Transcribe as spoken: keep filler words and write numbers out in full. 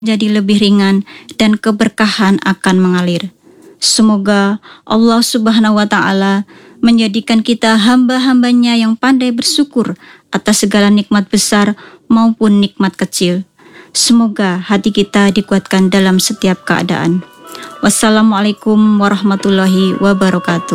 jadi lebih ringan dan keberkahan akan mengalir. Semoga Allah Subhanahu wa Ta'ala menjadikan kita hamba-hambanya yang pandai bersyukur atas segala nikmat besar maupun nikmat kecil. Semoga hati kita dikuatkan dalam setiap keadaan. Wassalamualaikum warahmatullahi wabarakatuh.